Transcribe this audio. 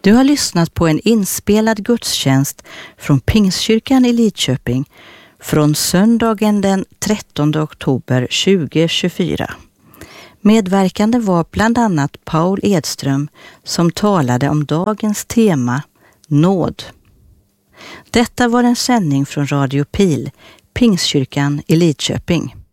Du har lyssnat på en inspelad gudstjänst från Pingstkyrkan i Lidköping från söndagen den 13 oktober 2024. Medverkande var bland annat Paul Edström som talade om dagens tema nåd. Detta var en sändning från Radio Pil, Pingstkyrkan i Lidköping.